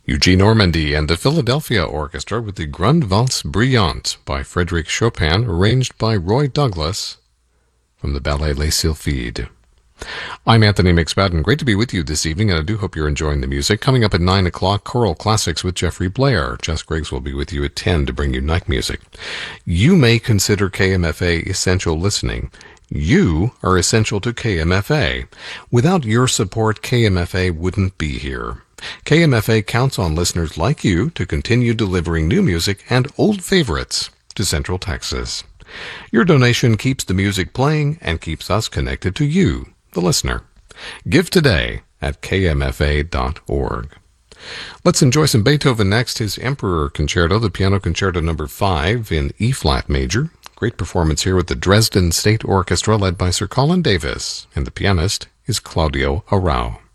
Eugene Ormandy and the Philadelphia Orchestra with the Grande Valse Brillante by Frédéric Chopin, arranged by Roy Douglas from the ballet Les Sylphides. I'm Anthony McSpadden. Great to be with you this evening, and I do hope you're enjoying the music. Coming up at 9 o'clock, Choral Classics with Jeffrey Blair. Jess Griggs will be with you at 10 to bring you night music. You may consider KMFA essential listening. You are essential to KMFA. Without your support, KMFA wouldn't be here. KMFA counts on listeners like you to continue delivering new music and old favorites to Central Texas. Your donation keeps the music playing and keeps us connected to you, the listener. Give today at kmfa.org. Let's enjoy some Beethoven next. His Emperor Concerto, the Piano Concerto No. 5 in E-flat major. Great performance here with the Dresden State Orchestra led by Sir Colin Davis, and the pianist is Claudio Arrau.